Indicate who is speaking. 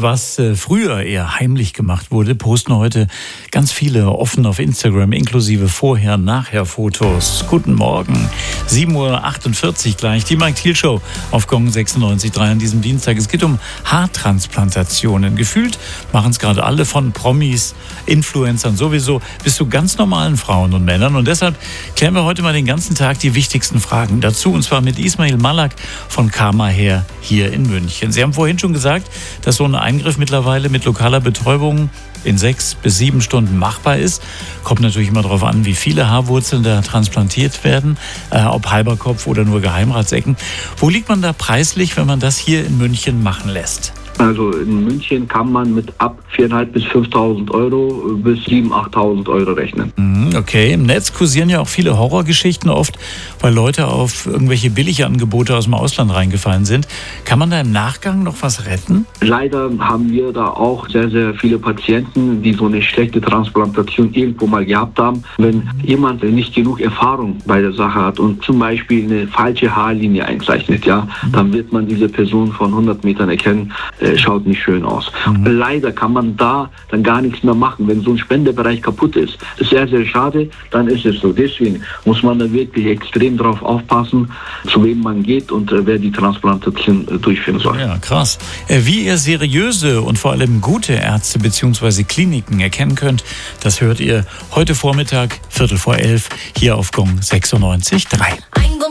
Speaker 1: Was früher eher heimlich gemacht wurde, posten heute ganz viele offen auf Instagram, inklusive Vorher-Nachher-Fotos. Guten Morgen, 7.48 Uhr gleich, die Mike Thiel Show auf Gong 96.3 an diesem Dienstag. Es geht um Haartransplantationen. Gefühlt machen es gerade alle, von Promis, Influencern sowieso, bis zu ganz normalen Frauen und Männern. Und deshalb klären wir heute mal den ganzen Tag die wichtigsten Fragen dazu. Und zwar mit Ismail Malak von Karma Hair hier in München. Sie haben vorhin schon gesagt, dass so ein Eingriff mittlerweile mit lokaler Betäubung in 6 bis 7 Stunden machbar ist. Kommt natürlich immer darauf an, wie viele Haarwurzeln da transplantiert werden, ob halber Kopf oder nur Geheimratsecken. Wo liegt man da preislich, wenn man das hier in München machen lässt?
Speaker 2: Also in München kann man mit ab 4.500 bis 5.000 Euro bis 7.000, 8.000 Euro rechnen.
Speaker 1: Okay, im Netz kursieren ja auch viele Horrorgeschichten oft, weil Leute auf irgendwelche Billigangebote aus dem Ausland reingefallen sind. Kann man da im Nachgang noch was retten?
Speaker 2: Leider haben wir da auch sehr, sehr viele Patienten, die so eine schlechte Transplantation irgendwo mal gehabt haben. Wenn jemand nicht genug Erfahrung bei der Sache hat und zum Beispiel eine falsche Haarlinie einzeichnet, dann wird man diese Person von 100 Metern erkennen, schaut nicht schön aus. Leider kann man da dann gar nichts mehr machen, wenn so ein Spenderbereich kaputt ist. Das ist sehr, sehr schade, dann ist es so. Deswegen muss man da wirklich extrem drauf aufpassen, zu wem man geht und wer die Transplantation durchführen soll.
Speaker 1: Ja, krass. Wie ihr seriöse und vor allem gute Ärzte bzw. Kliniken erkennen könnt, das hört ihr heute Vormittag, 11:15 hier auf Gong 96.3.